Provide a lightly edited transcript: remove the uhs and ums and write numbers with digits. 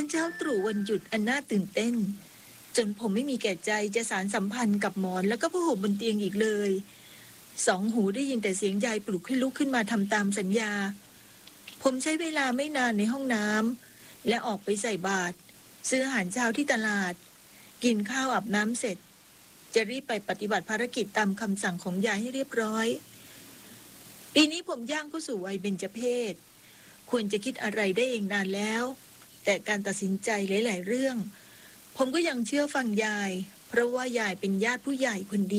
เช้าตรู่วันหยุดอันน่าตื่นเต้นจนผมไม่มีแก่ใจจะสานสัมพันธ์กับหมอนแล้วก็ผ้าห่มบนเตียงอีกเลยสองหูได้ยินแต่เสียงยายปลุกให้ลุกขึ้นมาทำตามสัญญาผมใช้เวลาไม่นานในห้องน้ำและออกไปใส่บาตรซื้ออาหารเช้าที่ตลาดกินข้าวอาบน้ำเสร็จจะรีบไปปฏิบัติภารกิจตามคำสั่งของยายให้เรียบร้อยปีนี้ผมย่างเข้าสู่วัยเบญจเพสควรจะคิดอะไรได้เองนานแล้วแต่การตัดสินใจหลายๆเรื่องผมก็ยังเชื่อฟังยายเพราะว่ายายเป็นญาติผู้ใหญ่คนเดียว